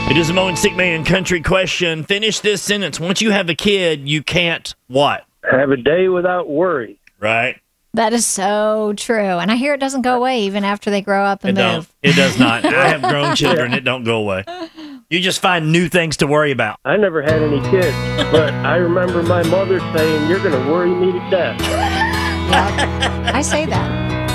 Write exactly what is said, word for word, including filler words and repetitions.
It is a Mo and Sick Man country question. Finish this sentence. Once you have a kid, you can't what? Have a day without worry. Right. That is so true. And I hear it doesn't go away even after they grow up and it move. Don't. It does not. I have grown children. It don't go away. You just find new things to worry about. I never had any kids, but I remember my mother saying, "You're going to worry me to death." Yeah, I say that.